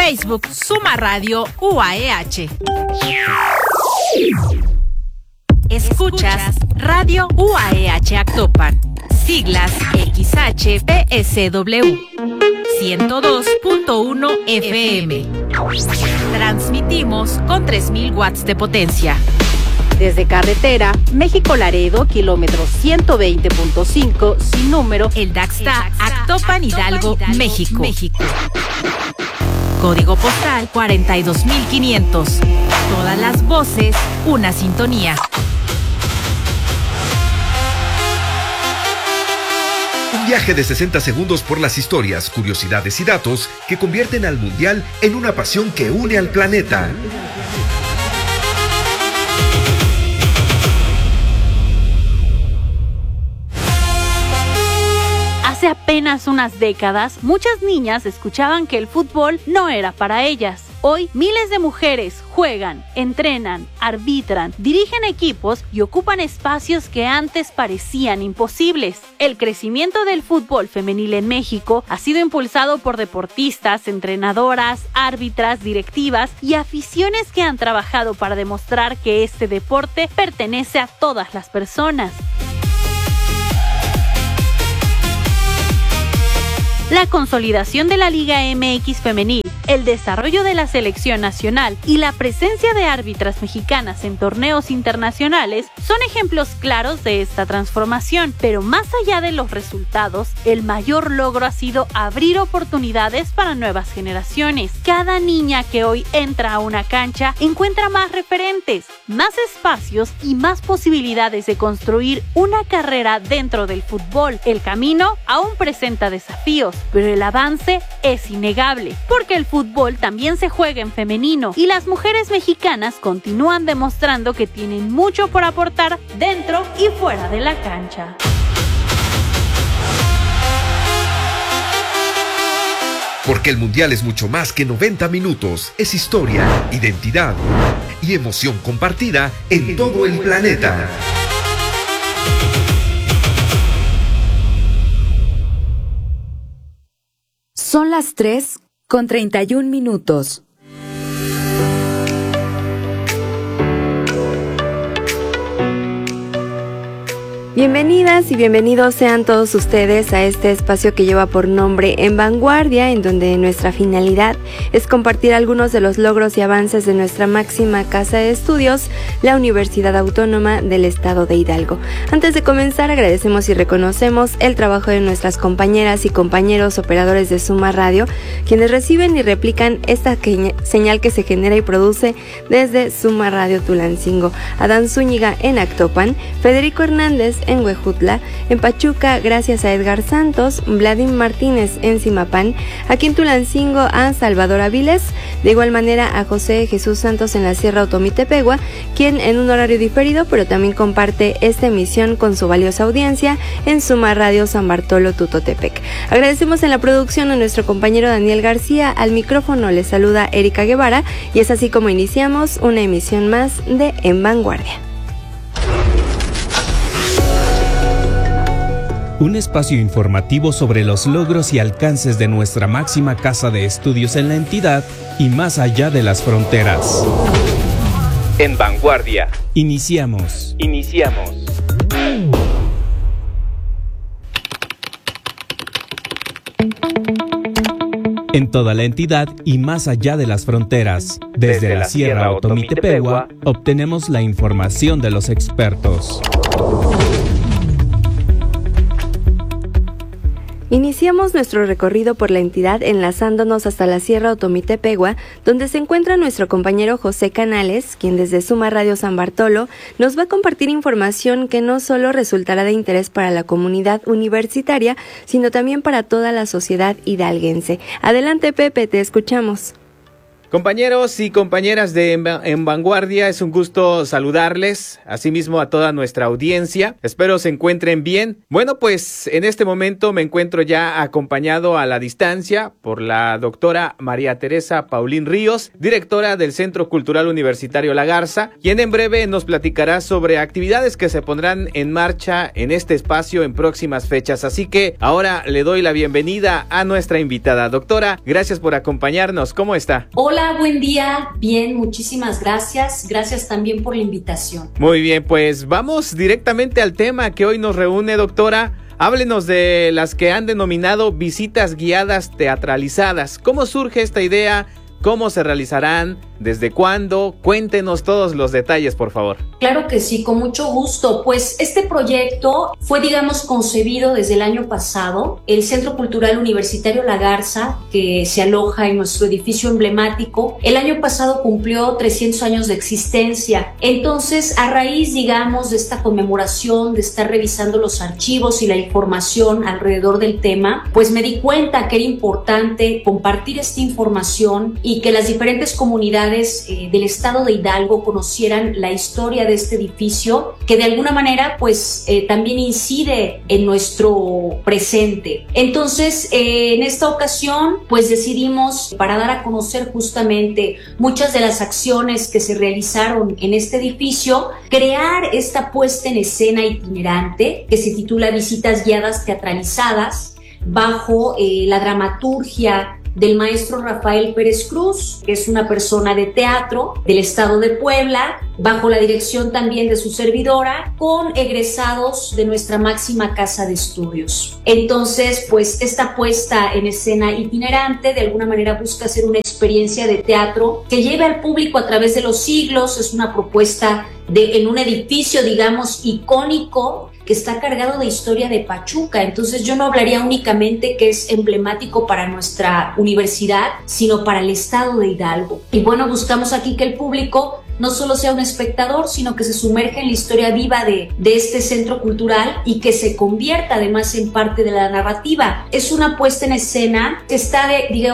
Facebook Suma Radio UAEH. Escuchas Radio UAEH Actopan, siglas XHPSW 102.1 FM. Transmitimos con 3000 watts de potencia. Desde carretera México Laredo, kilómetro 120.5, sin número, el Daxta, Actopan, Hidalgo, México. Código postal 42500. Todas las voces, una sintonía. Un viaje de 60 segundos por las historias, curiosidades y datos que convierten al Mundial en una pasión que une al planeta. Hace apenas unas décadas, muchas niñas escuchaban que el fútbol no era para ellas. Hoy, miles de mujeres juegan, entrenan, arbitran, dirigen equipos y ocupan espacios que antes parecían imposibles. El crecimiento del fútbol femenil en México ha sido impulsado por deportistas, entrenadoras, árbitras, directivas y aficiones que han trabajado para demostrar que este deporte pertenece a todas las personas. La consolidación de la Liga MX femenil, el desarrollo de la selección nacional y la presencia de árbitras mexicanas en torneos internacionales son ejemplos claros de esta transformación. Pero más allá de los resultados, el mayor logro ha sido abrir oportunidades para nuevas generaciones. Cada niña que hoy entra a una cancha encuentra más referentes, más espacios y más posibilidades de construir una carrera dentro del fútbol. El camino aún presenta desafíos, pero el avance es innegable, porque el fútbol también se juega en femenino y las mujeres mexicanas continúan demostrando que tienen mucho por aportar dentro y fuera de la cancha. Porque el Mundial es mucho más que 90 minutos, es historia, identidad y emoción compartida en todo el planeta. Son las 3:31. Bienvenidas y bienvenidos sean todos ustedes a este espacio que lleva por nombre En Vanguardia, en donde nuestra finalidad es compartir algunos de los logros y avances de nuestra máxima casa de estudios, la Universidad Autónoma del Estado de Hidalgo. Antes de comenzar, agradecemos y reconocemos el trabajo de nuestras compañeras y compañeros operadores de Suma Radio, quienes reciben y replican esta señal que se genera y produce desde Suma Radio Tulancingo. Adán Zúñiga en Actopan, Federico Hernández en Huejutla, en Pachuca gracias a Edgar Santos, Vladimir Martínez en Zimapán, aquí en Tulancingo a Salvador Aviles, de igual manera a José Jesús Santos en la Sierra Otomitepegua, quien en un horario diferido pero también comparte esta emisión con su valiosa audiencia en Suma Radio San Bartolo Tutotepec. Agradecemos en la producción a nuestro compañero Daniel García, al micrófono les saluda Erika Guevara y es así como iniciamos una emisión más de En Vanguardia. Un espacio informativo sobre los logros y alcances de nuestra máxima casa de estudios en la entidad y más allá de las fronteras. En Vanguardia. Iniciamos. En toda la entidad y más allá de las fronteras, desde la Sierra Otomitepegua, obtenemos la información de los expertos. Iniciamos nuestro recorrido por la entidad enlazándonos hasta la Sierra Otomitepegua, donde se encuentra nuestro compañero José Canales, quien desde Suma Radio San Bartolo nos va a compartir información que no solo resultará de interés para la comunidad universitaria, sino también para toda la sociedad hidalguense. Adelante, Pepe, te escuchamos. Compañeros y compañeras de En Vanguardia, es un gusto saludarles, asimismo a toda nuestra audiencia. Espero se encuentren bien. Bueno, pues en este momento me encuentro ya acompañado a la distancia por la doctora María Teresa Paulín Ríos, directora del Centro Cultural Universitario La Garza, quien en breve nos platicará sobre actividades que se pondrán en marcha en este espacio en próximas fechas. Así que ahora le doy la bienvenida a nuestra invitada. Doctora, gracias por acompañarnos. ¿Cómo está? Hola, buen día. Bien, muchísimas gracias. Gracias también por la invitación. Muy bien, pues vamos directamente al tema que hoy nos reúne, doctora. Háblenos de las que han denominado visitas guiadas teatralizadas. ¿Cómo surge esta idea? ¿Cómo se realizarán? ¿Desde cuándo? Cuéntenos todos los detalles, por favor. Claro que sí, con mucho gusto. Pues este proyecto fue, concebido desde el año pasado. El Centro Cultural Universitario La Garza, que se aloja en nuestro edificio emblemático, el año pasado cumplió 300 años de existencia. Entonces, a raíz, de esta conmemoración, de estar revisando los archivos y la información alrededor del tema, pues me di cuenta que era importante compartir esta información y que las diferentes comunidades del estado de Hidalgo conocieran la historia de este edificio, que de alguna manera pues también incide en nuestro presente. Entonces en esta ocasión pues decidimos, para dar a conocer justamente muchas de las acciones que se realizaron en este edificio, crear esta puesta en escena itinerante que se titula Visitas Guiadas Teatralizadas, bajo la dramaturgia del maestro Rafael Pérez Cruz, que es una persona de teatro del estado de Puebla, bajo la dirección también de su servidora, con egresados de nuestra máxima casa de estudios. Entonces, pues esta puesta en escena itinerante de alguna manera busca ser una experiencia de teatro que lleve al público a través de los siglos. Es una propuesta en un edificio, icónico, que está cargado de historia de Pachuca. Entonces yo no hablaría únicamente que es emblemático para nuestra universidad, sino para el estado de Hidalgo. Y bueno, buscamos aquí que el público no solo sea un espectador, sino que se sumerja en la historia viva de este centro cultural y que se convierta además en parte de la narrativa. Es una puesta en escena que está,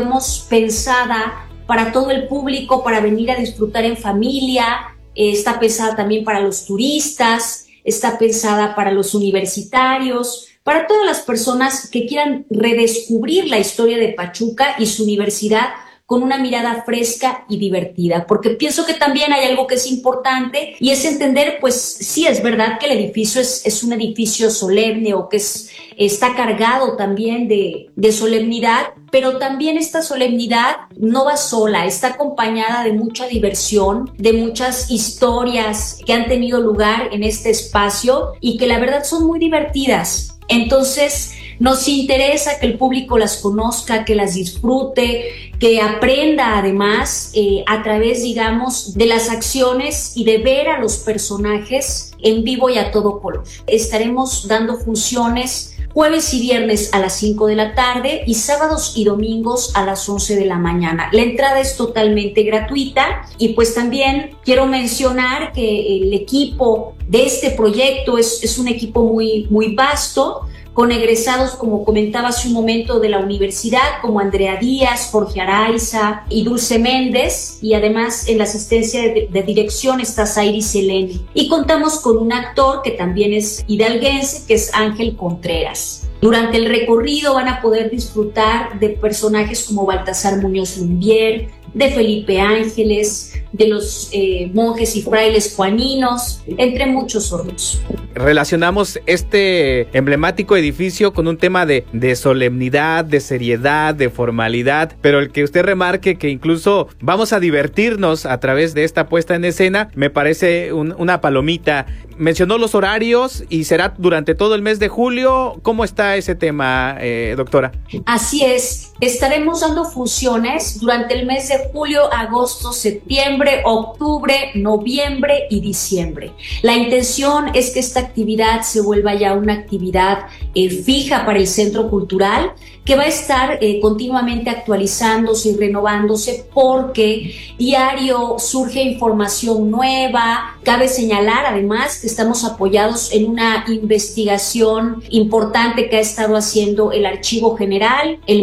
pensada para todo el público, para venir a disfrutar en familia. Está pensada también para los turistas, está pensada para los universitarios, para todas las personas que quieran redescubrir la historia de Pachuca y su universidad con una mirada fresca y divertida, porque pienso que también hay algo que es importante y es entender, pues sí, es verdad que el edificio es un edificio solemne o que está cargado también de solemnidad, pero también esta solemnidad no va sola, está acompañada de mucha diversión, de muchas historias que han tenido lugar en este espacio y que la verdad son muy divertidas. Entonces, nos interesa que el público las conozca, que las disfrute, que aprenda además a través, de las acciones y de ver a los personajes en vivo y a todo color. Estaremos dando funciones jueves y viernes a las 5 de la tarde y sábados y domingos a las 11 de la mañana. La entrada es totalmente gratuita y pues también quiero mencionar que el equipo de este proyecto es un equipo muy, muy vasto, con egresados, como comentaba hace un momento, de la universidad, como Andrea Díaz, Jorge Araiza y Dulce Méndez, y además en la asistencia de dirección está Zairi Seleni. Y contamos con un actor que también es hidalguense, que es Ángel Contreras. Durante el recorrido van a poder disfrutar de personajes como Baltasar Muñoz Lumbier, de Felipe Ángeles, de los monjes y frailes juaninos, entre muchos otros. Relacionamos este emblemático edificio con un tema de solemnidad, de seriedad, de formalidad, pero el que usted remarque que incluso vamos a divertirnos a través de esta puesta en escena, me parece una palomita. Mencionó los horarios y será durante todo el mes de julio. ¿Cómo está ese tema, doctora? Así es, estaremos dando funciones durante el mes de julio, agosto, septiembre, octubre, noviembre y diciembre. La intención es que esta actividad se vuelva ya una actividad fija para el Centro Cultural, que va a estar continuamente actualizándose y renovándose porque diario surge información nueva. Cabe señalar además que estamos apoyados en una investigación importante que ha estado haciendo el Archivo General, el maestro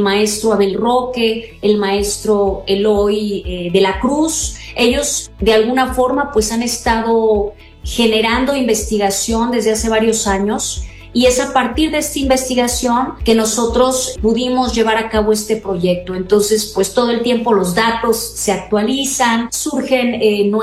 maestro Abel Roque, el maestro Eloy de la Cruz. Ellos de alguna forma pues han estado generando investigación desde hace varios años, y es a partir de esta investigación que nosotros pudimos llevar a cabo este proyecto. Entonces, pues todo el tiempo los datos se actualizan, surgen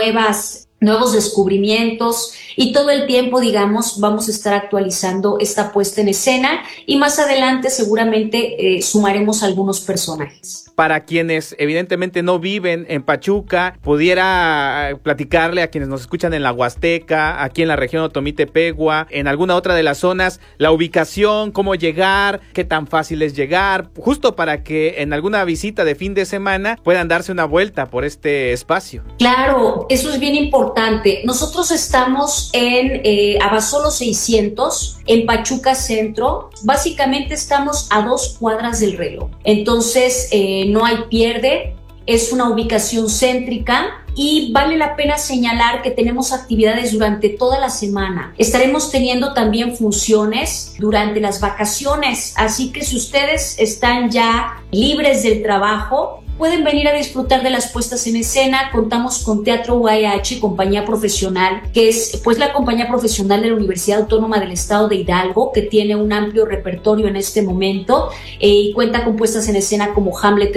nuevos descubrimientos, y todo el tiempo, digamos, vamos a estar actualizando esta puesta en escena, y más adelante seguramente sumaremos algunos personajes. Para quienes evidentemente no viven en Pachuca, pudiera platicarle a quienes nos escuchan en la Huasteca, aquí en la región Otomí-Tepegua, en alguna otra de las zonas, la ubicación, cómo llegar, qué tan fácil es llegar, justo para que en alguna visita de fin de semana puedan darse una vuelta por este espacio. Claro, eso es bien importante. Nosotros estamos en Abasolo 600, en Pachuca Centro. Básicamente estamos a 2 cuadras del reloj. Entonces, no hay pierde, es una ubicación céntrica, y vale la pena señalar que tenemos actividades durante toda la semana. Estaremos teniendo también funciones durante las vacaciones, así que si ustedes están ya libres del trabajo, pueden venir a disfrutar de las puestas en escena. Contamos con Teatro UAH, compañía profesional, que es pues la compañía profesional de la Universidad Autónoma del Estado de Hidalgo, que tiene un amplio repertorio en este momento, y cuenta con puestas en escena como Hamlet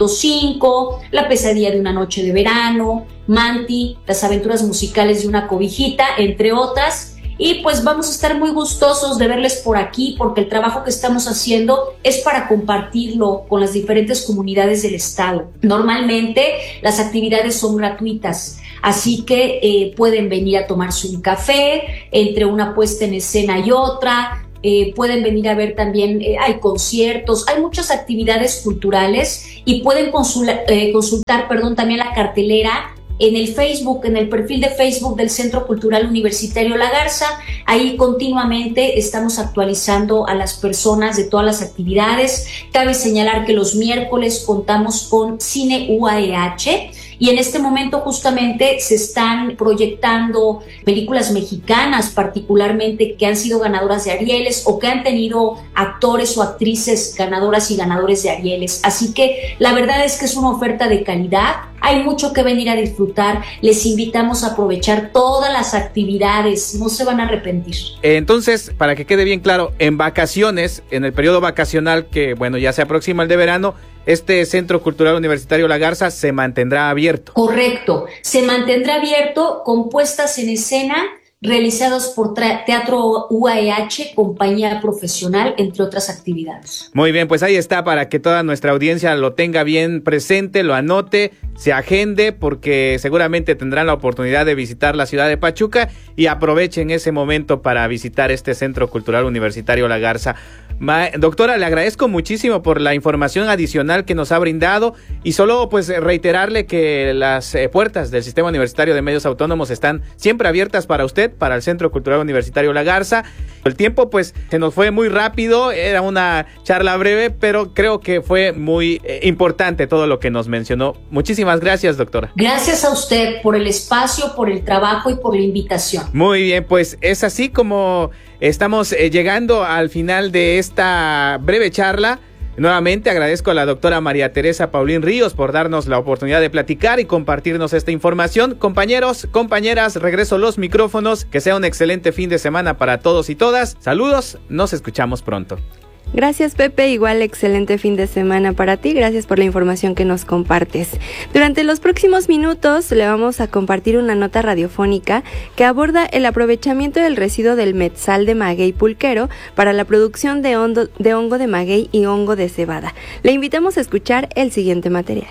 3.5, La pesadilla de una noche de verano, Manti, Las aventuras musicales de una cobijita, entre otras. Y pues vamos a estar muy gustosos de verles por aquí, porque el trabajo que estamos haciendo es para compartirlo con las diferentes comunidades del estado. Normalmente las actividades son gratuitas, así que pueden venir a tomarse un café entre una puesta en escena y otra. Pueden venir a ver también, hay conciertos, hay muchas actividades culturales, y pueden consultar también la cartelera en el Facebook, en el perfil de Facebook del Centro Cultural Universitario La Garza. Ahí continuamente estamos actualizando a las personas de todas las actividades. Cabe señalar que los miércoles contamos con Cine UAH, y en este momento justamente se están proyectando películas mexicanas, particularmente que han sido ganadoras de Arieles, o que han tenido actores o actrices ganadoras y ganadores de Arieles. Así que la verdad es que es una oferta de calidad. Hay mucho que venir a disfrutar. Les invitamos a aprovechar todas las actividades. No se van a arrepentir. Entonces, para que quede bien claro, en vacaciones, en el periodo vacacional que, bueno, ya se aproxima el de verano, este Centro Cultural Universitario La Garza se mantendrá abierto. Correcto. Se mantendrá abierto con puestas en escena realizados por Teatro UAH, compañía profesional, entre otras actividades. Muy bien, pues ahí está, para que toda nuestra audiencia lo tenga bien presente, lo anote, se agende, porque seguramente tendrán la oportunidad de visitar la ciudad de Pachuca, y aprovechen ese momento para visitar este Centro Cultural Universitario La Garza. Doctora, le agradezco muchísimo por la información adicional que nos ha brindado, y solo pues reiterarle que las puertas del Sistema Universitario de Medios Autónomos están siempre abiertas para usted, para el Centro Cultural Universitario La Garza. El tiempo pues se nos fue muy rápido, era una charla breve, pero creo que fue muy importante todo lo que nos mencionó. Muchísimas gracias, doctora. Gracias a usted por el espacio, por el trabajo y por la invitación. Muy bien, pues es así como estamos llegando al final de esta breve charla. Nuevamente agradezco a la doctora María Teresa Paulín Ríos por darnos la oportunidad de platicar y compartirnos esta información. Compañeros, compañeras, regreso los micrófonos. Que sea un excelente fin de semana para todos y todas. Saludos, nos escuchamos pronto. Gracias, Pepe, igual excelente fin de semana para ti, gracias por la información que nos compartes. Durante los próximos minutos le vamos a compartir una nota radiofónica que aborda el aprovechamiento del residuo del metzal de maguey pulquero para la producción de hongo de maguey y hongo de cebada. Le invitamos a escuchar el siguiente material.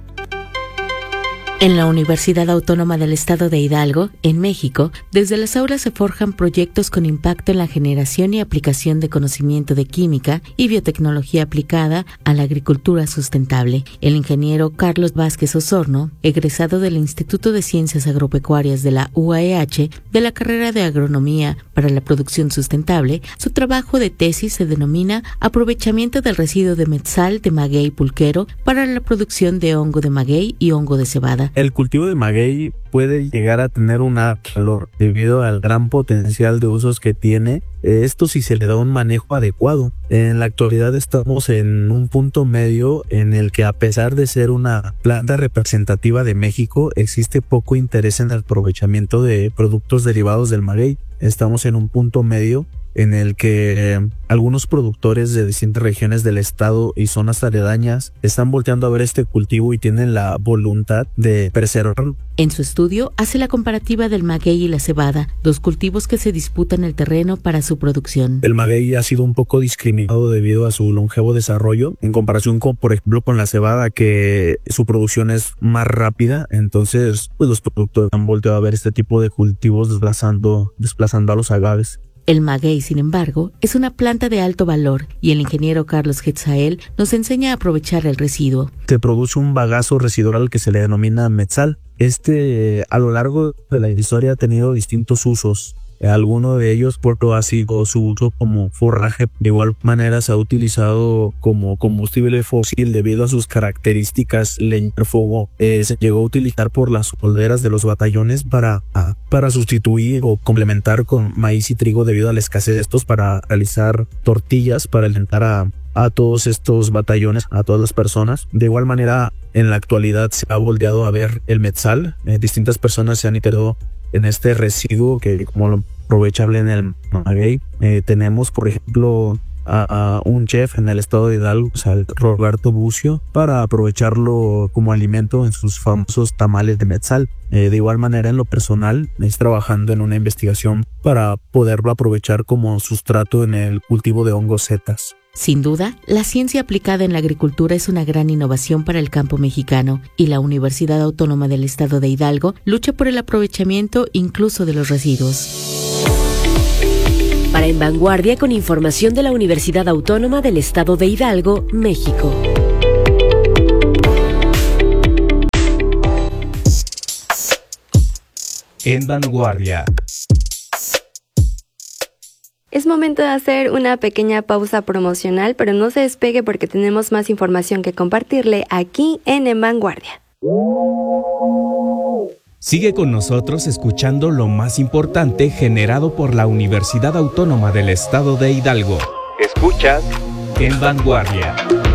En la Universidad Autónoma del Estado de Hidalgo, en México, desde las aulas se forjan proyectos con impacto en la generación y aplicación de conocimiento de química y biotecnología aplicada a la agricultura sustentable. El ingeniero Carlos Vázquez Osorno, egresado del Instituto de Ciencias Agropecuarias de la UAH, de la carrera de Agronomía para la Producción Sustentable, su trabajo de tesis se denomina Aprovechamiento del residuo de metzal de maguey pulquero para la producción de hongo de maguey y hongo de cebada. Mendoza. El cultivo de maguey puede llegar a tener un valor debido al gran potencial de usos que tiene. Esto si se le da un manejo adecuado. En la actualidad estamos en un punto medio en el que, a pesar de ser una planta representativa de México, existe poco interés en el aprovechamiento de productos derivados del maguey. Estamos en un punto medio en el que algunos productores de distintas regiones del estado y zonas aledañas están volteando a ver este cultivo y tienen la voluntad de preservarlo. En su estudio hace la comparativa del maguey y la cebada, dos cultivos que se disputan el terreno para su producción. El maguey ha sido un poco discriminado debido a su longevo desarrollo en comparación con, por ejemplo, con la cebada, que su producción es más rápida. Entonces, pues los productores han volteado a ver este tipo de cultivos desplazando a los agaves. El maguey, sin embargo, es una planta de alto valor y el ingeniero Carlos Getzael nos enseña a aprovechar el residuo. Se produce un bagazo residual que se le denomina metzal. A lo largo de la historia ha tenido distintos usos. Alguno de ellos ha sido su uso como forraje. De igual manera se ha utilizado como combustible fósil debido a sus características leñar fuego. Se llegó a utilizar por las solderas de los batallones para sustituir o complementar con maíz y trigo debido a la escasez de estos, para realizar tortillas para alentar a todos estos batallones, a todas las personas. De igual manera, en la actualidad se ha volteado a ver el metzal. Distintas personas se han interesado en este residuo que como lo aprovechable en el maguey. Tenemos, por ejemplo, a un chef en el estado de Hidalgo, Roberto Bucio, para aprovecharlo como alimento en sus famosos tamales de metzal. De igual manera, en lo personal, estoy trabajando en una investigación para poderlo aprovechar como sustrato en el cultivo de hongos setas. Sin duda, la ciencia aplicada en la agricultura es una gran innovación para el campo mexicano y la Universidad Autónoma del Estado de Hidalgo lucha por el aprovechamiento incluso de los residuos. Para En Vanguardia, con información de la Universidad Autónoma del Estado de Hidalgo, México. En Vanguardia. Es momento de hacer una pequeña pausa promocional, pero no se despegue porque tenemos más información que compartirle aquí en Vanguardia. Sigue con nosotros escuchando lo más importante generado por la Universidad Autónoma del Estado de Hidalgo. Escuchas En Vanguardia.